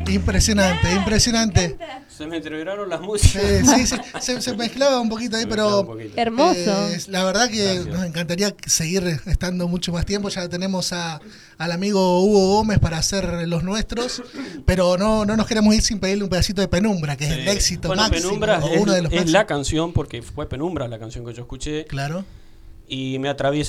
Impresionante, impresionante. Se me entreveraron las músicas. Sí, se mezclaba un poquito ahí, pero hermoso. La verdad que Gracias. nos encantaría seguir estando mucho más tiempo. Ya tenemos al amigo Hugo Gómez para hacer los nuestros, pero no nos queremos ir sin pedirle un pedacito de Penumbra, que es el éxito máximo. Penumbra o uno de los es máximos. la canción, porque fue Penumbra la canción que yo escuché. Claro. Y me atraviesa